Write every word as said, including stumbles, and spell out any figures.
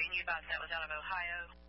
ringing you about that was out of Ohio.